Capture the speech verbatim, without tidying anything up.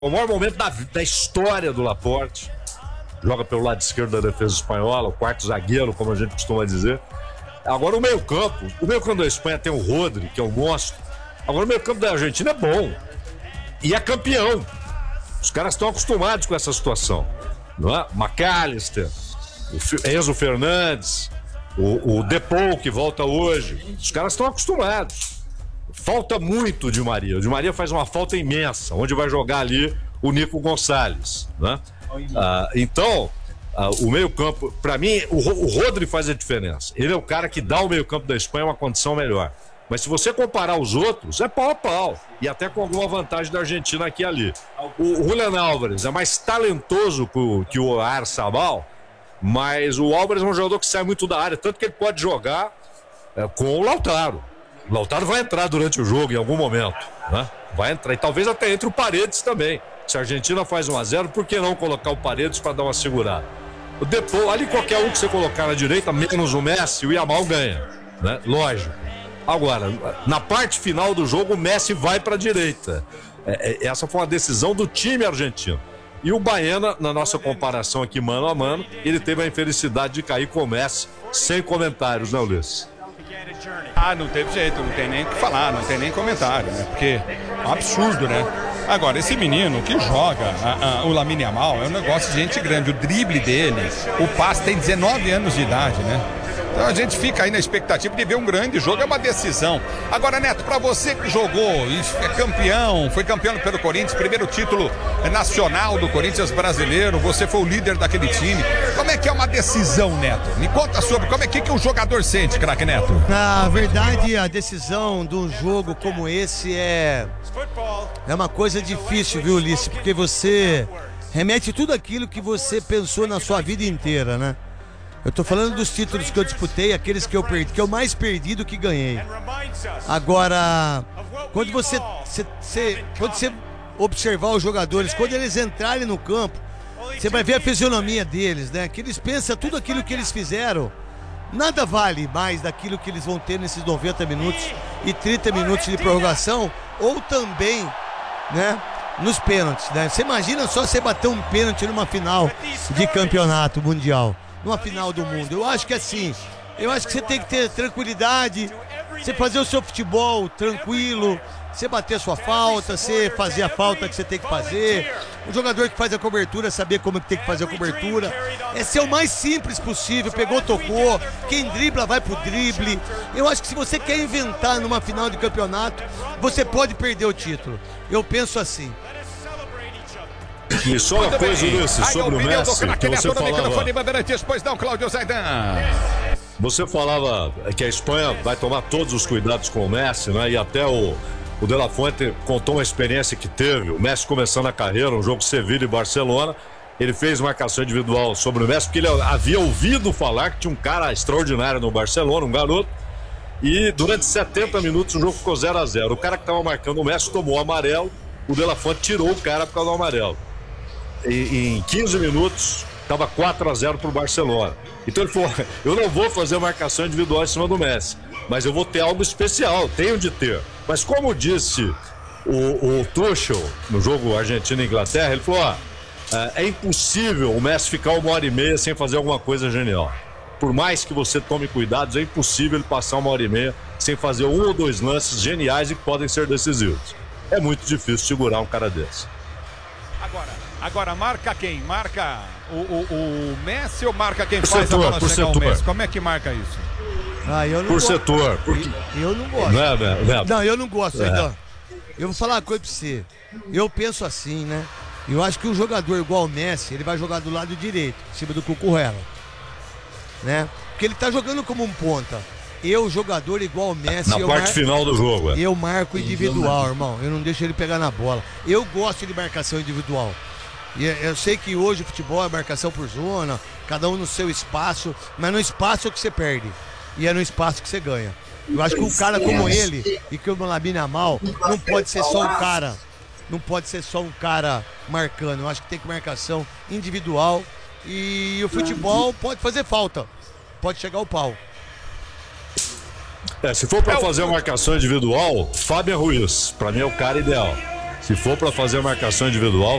O maior momento da, da história do Laporte. Joga pelo lado esquerdo da defesa espanhola, o quarto zagueiro, como a gente costuma dizer. Agora o meio-campo. O meio-campo da Espanha tem o Rodri, que é um monstro. Agora o meio-campo da Argentina é bom. E é campeão. Os caras estão acostumados com essa situação. Não é? McAllister, o Enzo Fernandes, o, o Depou, que volta hoje. Os caras estão acostumados. Falta muito o Di Maria. O Di Maria faz uma falta imensa, onde vai jogar ali o Nico Gonçalves, né? Ah, então, ah, o meio-campo, para mim, o, o Rodri faz a diferença. Ele é o cara que dá ao meio-campo da Espanha uma condição melhor. Mas se você comparar os outros, é pau a pau. E até com alguma vantagem da Argentina aqui e ali. O, o Julián Álvares é mais talentoso que o, que o Oyarzabal, mas o Álvares é um jogador que sai muito da área, tanto que ele pode jogar é, com o Lautaro. O Lautaro vai entrar durante o jogo em algum momento, né? Vai entrar, e talvez até entre o Paredes também. Se a Argentina faz um a zero, por que não colocar o Paredes para dar uma segurada? O Depou, ali qualquer um que você colocar na direita, menos o Messi, o Yamal ganha, né? Lógico. Agora, na parte final do jogo, o Messi vai para a direita. É, é, essa foi uma decisão do time argentino. E o Baena, na nossa comparação aqui mano a mano, ele teve a infelicidade de cair com o Messi, sem comentários, né, Ulisses? Ah, não teve jeito, não tem nem o que falar, não tem nem comentário, né? Porque é um absurdo, né? Agora, esse menino que joga a, a, o Lamine Yamal é um negócio de gente grande. O drible dele, o passe tem dezenove anos de idade, né? Então a gente fica aí na expectativa de ver um grande jogo, é uma decisão. Agora, Neto, para você que jogou e é campeão, foi campeão pelo Corinthians, primeiro título nacional do Corinthians brasileiro, você foi o líder daquele time. Como é que é uma decisão, Neto? Me conta sobre como é que, que o jogador sente, craque Neto. Na verdade, a decisão de um jogo como esse é, é uma coisa difícil, viu, Ulisses? Porque você remete tudo aquilo que você pensou na sua vida inteira, né? Eu tô falando dos títulos que eu disputei, aqueles que eu perdi, que eu mais perdi do que ganhei. Agora, quando você, você, você, quando você observar os jogadores, quando eles entrarem no campo, você vai ver a fisionomia deles, né? Que eles pensam tudo aquilo que eles fizeram, nada vale mais daquilo que eles vão ter nesses noventa minutos e trinta minutos de prorrogação, ou também, né, nos pênaltis, né? Você imagina só você bater um pênalti numa final de campeonato mundial. Numa final do mundo. Eu acho que assim, eu acho que você tem que ter tranquilidade, você fazer o seu futebol tranquilo, você bater a sua falta, você fazer a falta que você tem que fazer. O jogador que faz a cobertura saber como que tem que fazer a cobertura. É ser o mais simples possível, pegou, tocou, quem dribla vai pro drible. Eu acho que se você quer inventar numa final de campeonato, você pode perder o título. Eu penso assim. E só uma coisa, Ulisses, sobre o Messi, que você falava... Pois não, Cláudio Zaidan. Você falava que a Espanha vai tomar todos os cuidados com o Messi, né? E até o, o De La Fuente contou uma experiência que teve, o Messi começando a carreira, um jogo Sevilla e Barcelona, ele fez marcação individual sobre o Messi, porque ele havia ouvido falar que tinha um cara extraordinário no Barcelona, um garoto, e durante setenta minutos o jogo ficou zero a zero. O cara que estava marcando o Messi tomou o amarelo, o De La Fuente tirou o cara por causa do amarelo. E, em quinze minutos estava quatro a zero para o Barcelona. Então ele falou, eu não vou fazer marcação individual em cima do Messi, mas eu vou ter algo especial, tenho de ter. Mas como disse o, o Tuchel no jogo Argentina e Inglaterra, ele falou, ó, é impossível o Messi ficar uma hora e meia sem fazer alguma coisa genial. Por mais que você tome cuidados, é impossível ele passar uma hora e meia sem fazer um ou dois lances geniais e que podem ser decisivos. É muito difícil segurar um cara desse. Agora, agora marca quem? Marca o, o, o Messi ou marca quem por faz setor, a bola por chegar setor. ao Messi? Como é que marca isso? Ah, eu não por gosto. setor. Porque... Eu não gosto. Não, não, não. Não, eu não gosto. É. Então, eu vou falar uma coisa pra você. Eu penso assim, né? Eu acho que um jogador igual o Messi, ele vai jogar do lado direito, em cima do Cucurella, né? Porque ele tá jogando como um ponta. Eu, jogador igual o Messi... Na eu parte mar... final do jogo. É. Eu marco individual, irmão. Eu não deixo ele pegar na bola. Eu gosto de marcação individual. E eu sei que hoje o futebol é marcação por zona, cada um no seu espaço, mas no espaço é que você perde. E é no espaço que você ganha. Eu acho que um cara como ele, e que o Lamine Yamal, não pode ser só um cara... Não pode ser só um cara marcando. Eu acho que tem que marcação individual. E o futebol pode fazer falta. Pode chegar ao pau. É, se for para fazer a marcação individual, Fábio Ruiz, para mim é o cara ideal. Se for para fazer a marcação individual,